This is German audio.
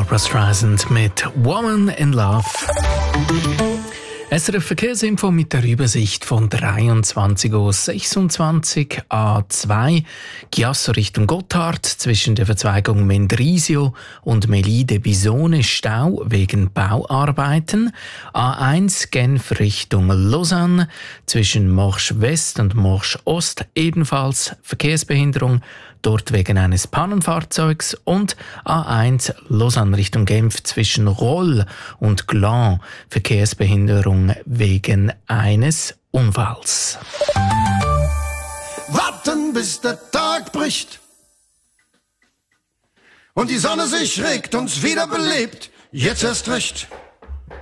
Barbra Streisand mit Woman in Love. SRF Verkehrsinfo mit der Übersicht von 23:26 Uhr A2 Chiasso Richtung Gotthard zwischen der Verzweigung Mendrisio und Melide Bisone Stau wegen Bauarbeiten. A1 Genf Richtung Lausanne zwischen Morsch West und Morsch Ost ebenfalls Verkehrsbehinderung, dort wegen eines Pannenfahrzeugs, und A1 Lausanne Richtung Genf zwischen Roll und Gland Verkehrsbehinderung wegen eines Unfalls. Warten, bis der Tag bricht und die Sonne sich regt, uns wieder belebt, jetzt erst recht.